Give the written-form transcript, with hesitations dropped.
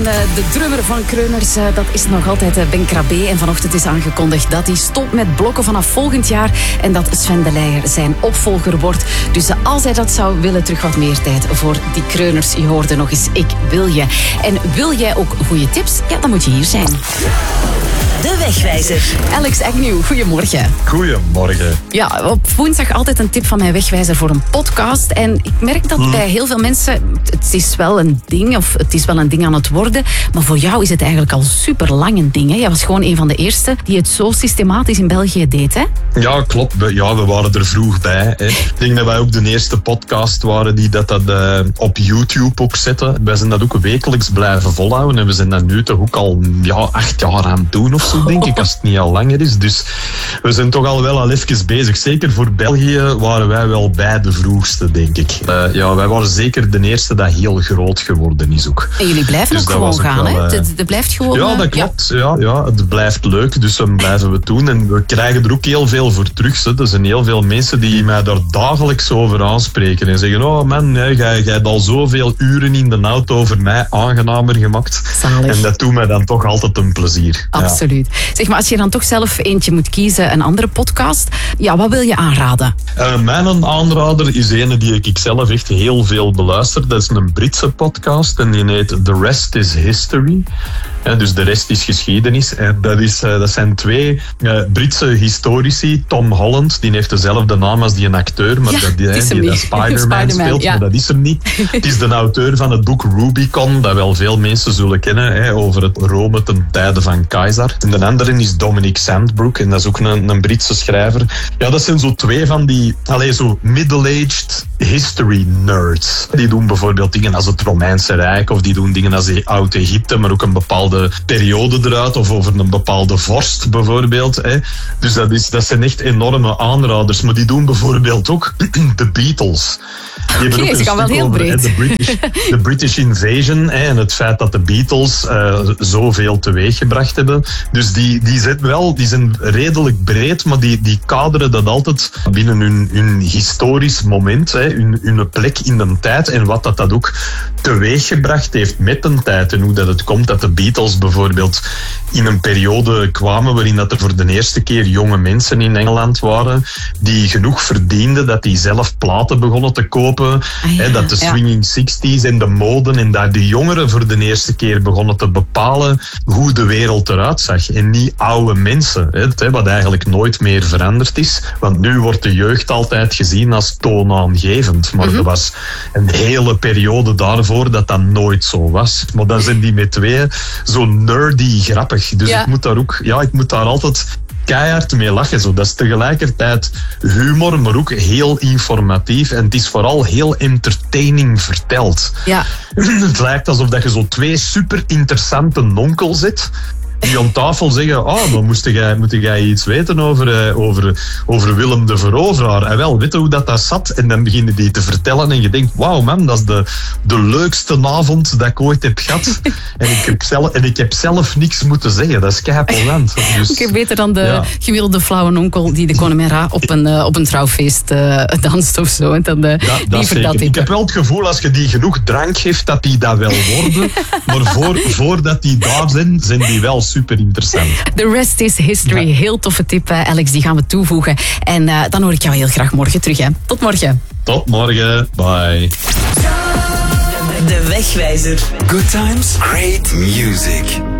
De drummer van Kreuners, dat is nog altijd Ben Krabbe. En vanochtend is aangekondigd dat hij stopt met blokken vanaf volgend jaar. En dat Sven de Leijer zijn opvolger wordt. Dus als hij dat zou willen, terug wat meer tijd voor die Kreuners. Je hoorde nog eens, ik wil je. En wil jij ook goede tips? Ja, dan moet je hier zijn. De Wegwijzer. Alex Agnew, goedemorgen. Goedemorgen. Ja, op woensdag altijd een tip van mijn Wegwijzer voor een podcast. En ik merk dat bij heel veel mensen, het is wel een ding, of het is wel een ding aan het worden. Maar voor jou is het eigenlijk al super lang een ding. Hè? Jij was gewoon een van de eerste die het zo systematisch in België deed, hè? Ja, klopt. Ja, we waren er vroeg bij. Hè. Ik denk dat wij ook de eerste podcast waren die dat op YouTube ook zetten. Wij zijn dat ook wekelijks blijven volhouden. En we zijn dat nu toch ook al 8 jaar aan het doen of zo, denk ik, als het niet al langer is. Dus we zijn toch al even bezig. Zeker voor België waren wij wel bij de vroegste, denk ik. Ja, wij waren zeker de eerste dat heel groot geworden is ook. En jullie blijven dus ook gewoon gaan, hè? Het blijft gewoon... Ja, dat klopt. Ja, het blijft leuk, dus dan blijven we het doen. En we krijgen er ook heel veel voor terug. Hè. Er zijn heel veel mensen die mij daar dagelijks over aanspreken en zeggen, oh man, jij hebt al zoveel uren in de auto over mij aangenamer gemaakt. Zalig. En dat doet mij dan toch altijd een plezier. Absoluut. Ja. Zeg maar, als je dan toch zelf eentje moet kiezen, een andere podcast, ja, wat wil je aanraden? Mijn aanrader is een die ik zelf echt heel veel beluister. Dat is een Britse podcast en die heet The Rest is History. Dus de rest is geschiedenis. En dat zijn twee Britse historici. Tom Holland, die heeft dezelfde naam als die een acteur, maar die Spider-Man speelt, maar dat is hem niet. Het is de auteur van het boek Rubicon, dat wel veel mensen zullen kennen, over het Rome ten tijde van Keizer. En de andere is Dominic Sandbrook, en dat is ook een Britse schrijver. Ja, dat zijn zo twee van die, zo middle-aged history nerds. Die doen bijvoorbeeld dingen als het Romeinse Rijk, of die doen dingen als Oud-Egypte, maar ook een bepaalde periode eruit, of over een bepaalde vorst bijvoorbeeld. Dus dat zijn echt enorme aanraders. Maar die doen bijvoorbeeld ook de Beatles. Oké, ze gaan wel heel breed. De British Invasion en het feit dat de Beatles zoveel teweeggebracht hebben. Dus die zijn redelijk breed, maar die kaderen dat altijd binnen hun historisch moment, hun plek in de tijd en wat dat ook teweeggebracht heeft met de tijd en hoe dat het komt dat de Beatles bijvoorbeeld in een periode kwamen waarin dat er voor de eerste keer jonge mensen in Engeland waren die genoeg verdienden dat die zelf platen begonnen te kopen. Dat de swinging 60s en de moden en dat de jongeren voor de eerste keer begonnen te bepalen hoe de wereld eruit zag. En niet oude mensen, wat eigenlijk nooit meer veranderd is. Want nu wordt de jeugd altijd gezien als toonaangevend. Maar er was een hele periode daarvoor dat nooit zo was. Maar dan zijn die met twee zo nerdy grappig. Dus ik moet daar altijd keihard mee lachen. Zo. Dat is tegelijkertijd humor, maar ook heel informatief. En het is vooral heel entertaining verteld. Ja. Het lijkt alsof dat je zo twee super interessante nonkels zit die om tafel zeggen, dan moet jij iets weten over Willem de Veroveraar. En wel, weet je hoe dat zat? En dan beginnen die te vertellen en je denkt, wauw man, dat is de leukste avond dat ik ooit heb gehad. En ik heb zelf niks moeten zeggen. Dat is keipelend. Dus, Oké, beter dan de gemiddelde flauwe onkel die de Connemara op een trouwfeest danst of zo. En dan, dat zeker. Ik heb wel het gevoel, als je die genoeg drank geeft, dat die dat wel worden. Maar voordat die daar zijn die wel super interessant. The rest is history. Ja. Heel toffe tip, Alex. Die gaan we toevoegen. En dan hoor ik jou heel graag morgen terug. Hè. Tot morgen. Tot morgen. Bye. De Wegwijzer. Good times, great music.